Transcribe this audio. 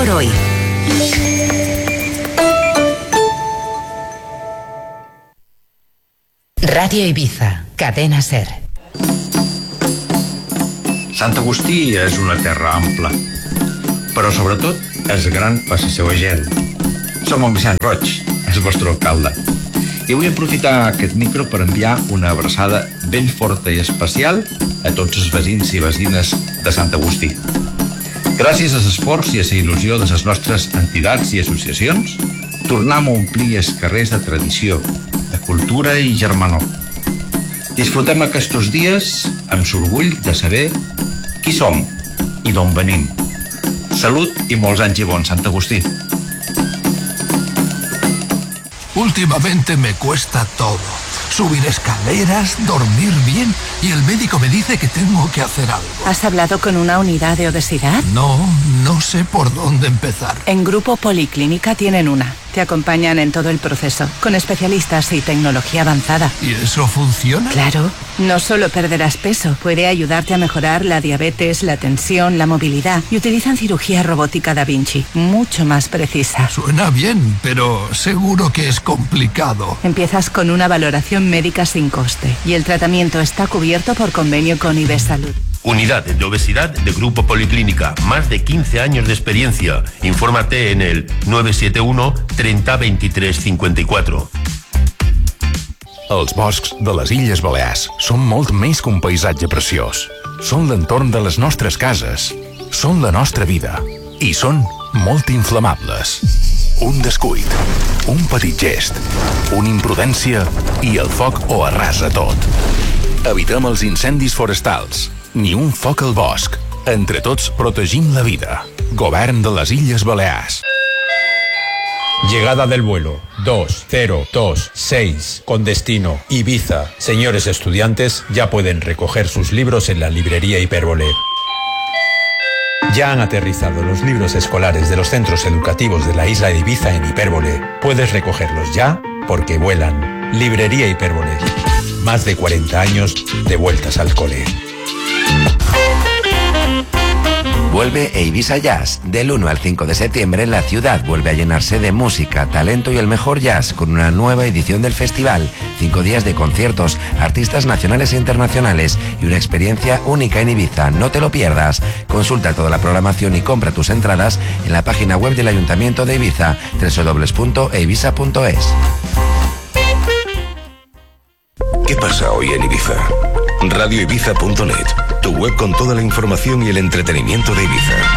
por hoy. Radio Ibiza, Cadena SER. Sant Agustí és una terra ampla, però sobretot és gran per la seva gent. Som en Vicent Roig, és el vostre alcalde. I vull aprofitar aquest micro per enviar una abraçada ben forta i especial a tots els veïns i veïnes de Sant Agustí. Gràcies a l'esforç i a la il·lusió de les nostres entitats i associacions, tornem a omplir els carrers de tradició, de cultura i germanor. Disfrutem aquests dies amb l'orgull de saber qui som i d'on venim. Salut i molts anys i bons, Sant Agustí. Últimamente me cuesta todo. Subir escaleras, dormir bien y el médico me dice que tengo que hacer algo. ¿Has hablado con una unidad de obesidad? No sé por dónde empezar. En Grupo Policlínica tienen una. Te acompañan en todo el proceso, con especialistas y tecnología avanzada. ¿Y eso funciona? Claro. No solo perderás peso, puede ayudarte a mejorar la diabetes, la tensión, la movilidad. Y utilizan cirugía robótica Da Vinci, mucho más precisa. Suena bien, pero seguro que es complicado. Empiezas con una valoración médica sin coste y el tratamiento está cubierto por convenio con IBESalud. Unidad de obesidad de Grupo Policlínica. Más de 15 años de experiencia. Infórmate en el 971 30 23 54. Els boscs de les Illes Balears són molt més que un paisatge preciós. Són l'entorn de les nostres cases. Són la nostra vida. I són molt inflamables. Un descuid, un petit gest, una imprudència i el foc ho arrasa tot. Evitem els incendis forestals. Ni un foc al bosc. Entre tots protegim la vida. Govern de les Illes Balears. Llegada del vuelo 2026 con destino Ibiza. Señores estudiantes, ya pueden recoger sus libros en la librería Hipérbole. Ya han aterrizado los libros escolares de los centros educativos de la isla de Ibiza en Hipérbole. Puedes recogerlos ya porque vuelan. Librería Hipérbole. Más de 40 años de vueltas al cole. Vuelve Ibiza Jazz. Del 1 al 5 de septiembre la ciudad vuelve a llenarse de música, talento y el mejor jazz con una nueva edición del festival. 5 días de conciertos, artistas nacionales e internacionales y una experiencia única en Ibiza. No te lo pierdas. Consulta toda la programación y compra tus entradas en la página web del Ayuntamiento de Ibiza, www.ibiza.es. ¿Qué pasa hoy en Ibiza? radioibiza.net, tu web con toda la información y el entretenimiento de Ibiza.